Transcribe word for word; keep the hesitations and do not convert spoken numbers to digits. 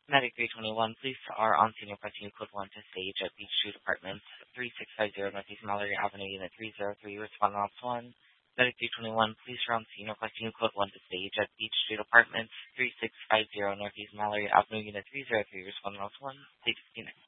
Medic three twenty-one, police are on scene requesting code one to stage at Beach Street Apartments, three six five zero Northeast Mallory Avenue, Unit three zero three, respond on one. Medic three twenty-one, police are on scene requesting code one to stage at Beach Street Apartments, three six five zero Northeast Mallory Avenue, Unit three zero three, respond on one. Stage fifteen.